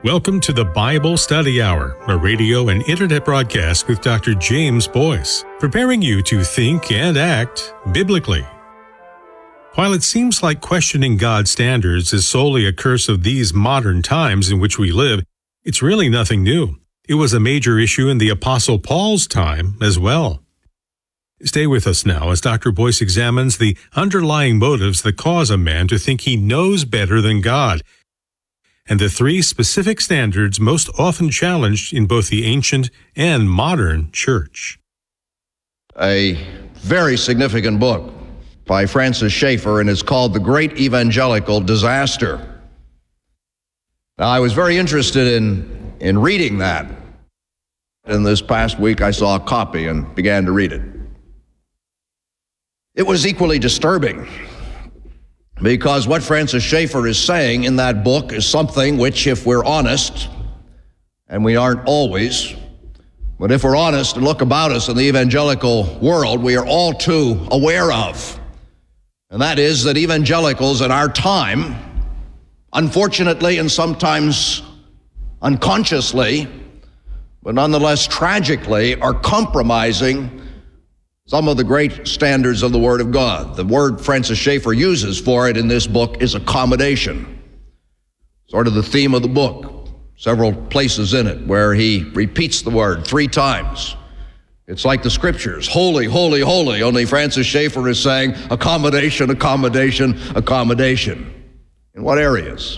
Welcome to the Bible Study Hour, a radio and internet broadcast with Dr. James Boyce, preparing you to think and act biblically. While it seems like questioning God's standards is solely a curse of these modern times in which we live, it's really nothing new. It was a major issue in the Apostle Paul's time as well. Stay with us now as Dr. Boyce examines the underlying motives that cause a man to think he knows better than God, and the three specific standards most often challenged in both the ancient and modern church. A very significant book by Francis Schaeffer, and it's called The Great Evangelical Disaster. Now, I was very interested in reading that. And this past week, I saw a copy and began to read it. It was equally disturbing, because what Francis Schaeffer is saying in that book is something which, if we're honest, and we aren't always, but if we're honest and look about us in the evangelical world, we are all too aware of. And that is that evangelicals in our time, unfortunately and sometimes unconsciously, but nonetheless tragically, are compromising some of the great standards of the Word of God. The word Francis Schaeffer uses for it in this book is accommodation. Sort of the theme of the book. Several places in it where he repeats the word 3 times. It's like the Scriptures, holy, holy, holy, only Francis Schaeffer is saying accommodation, accommodation, accommodation. In what areas?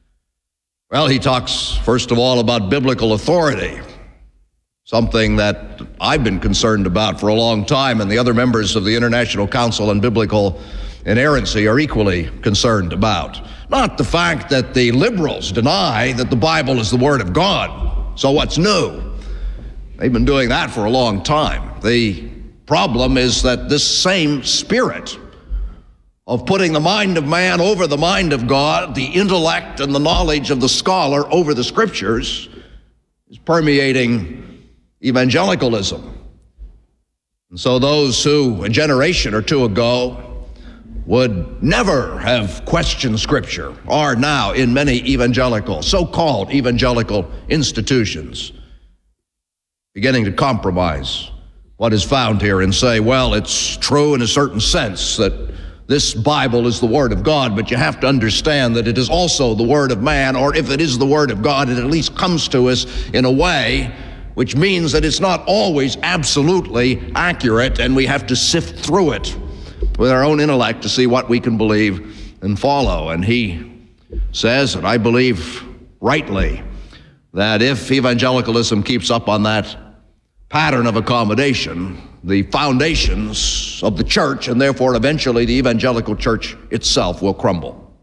Well, he talks, first of all, about biblical authority, something that I've been concerned about for a long time, and the other members of the International Council on Biblical Inerrancy are equally concerned about. Not the fact that the liberals deny that the Bible is the Word of God. So what's new? They've been doing that for a long time. The problem is that this same spirit of putting the mind of man over the mind of God, the intellect and the knowledge of the scholar over the Scriptures, is permeating evangelicalism. And so those who a generation or two ago would never have questioned Scripture are now in many evangelical, so-called evangelical institutions beginning to compromise what is found here and say, well, it's true in a certain sense that this Bible is the Word of God, but you have to understand that it is also the Word of man, or if it is the Word of God, it at least comes to us in a way which means that it's not always absolutely accurate, and we have to sift through it with our own intellect to see what we can believe and follow. And he says, and I believe rightly, that if evangelicalism keeps up on that pattern of accommodation, the foundations of the church, and therefore eventually the evangelical church itself, will crumble.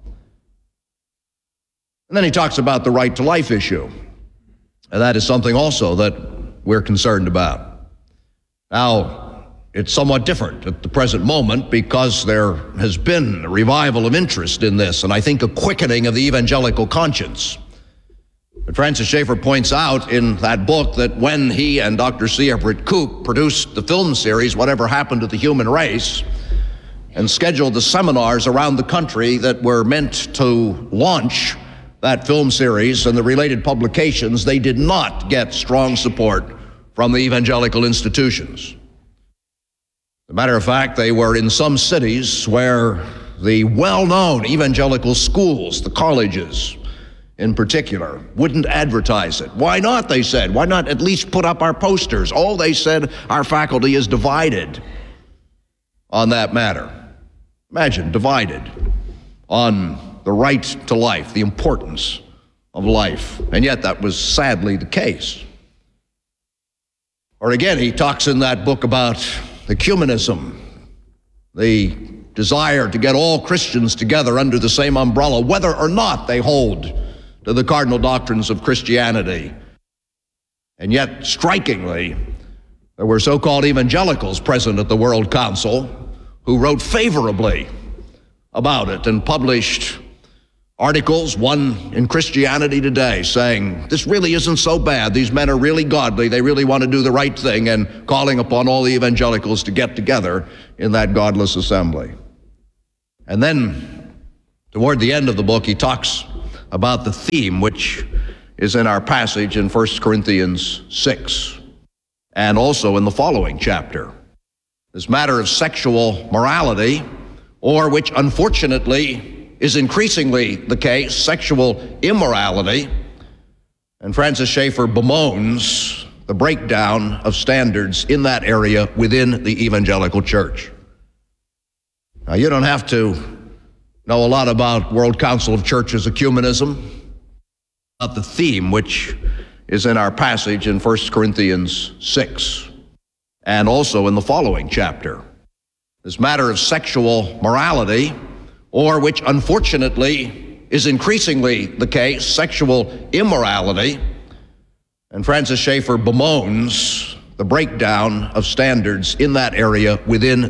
And then he talks about the right to life issue. And that is something also that we're concerned about. Now, it's somewhat different at the present moment because there has been a revival of interest in this, and I think a quickening of the evangelical conscience. But Francis Schaeffer points out in that book that when he and Dr. C. Everett Koop produced the film series, Whatever Happened to the Human Race, and scheduled the seminars around the country that were meant to launch that film series and the related publications, they did not get strong support from the evangelical institutions. As a matter of fact, they were in some cities where the well-known evangelical schools, the colleges in particular, wouldn't advertise it. Why not, they said? Why not at least put up our posters? Oh, they said, our faculty is divided on that matter. Imagine, divided on the right to life, the importance of life. And yet that was sadly the case. Or again, he talks in that book about ecumenism, the desire to get all Christians together under the same umbrella, whether or not they hold to the cardinal doctrines of Christianity. And yet, strikingly, there were so-called evangelicals present at the World Council who wrote favorably about it and published articles, one in Christianity Today, saying, this really isn't so bad. These men are really godly. They really want to do the right thing, and calling upon all the evangelicals to get together in that godless assembly. And then, toward the end of the book, he talks about the theme which is in our passage in 1 Corinthians 6, and also in the following chapter. This matter of sexual morality, or which unfortunately is increasingly the case, sexual immorality. And Francis Schaeffer bemoans the breakdown of standards in that area within the evangelical church. Now, you don't have to know a lot about World Council of Churches ecumenism, about the theme which is in our passage in 1 Corinthians 6, and also in the following chapter. This matter of sexual morality, or which unfortunately is increasingly the case, sexual immorality. And Francis Schaeffer bemoans the breakdown of standards in that area within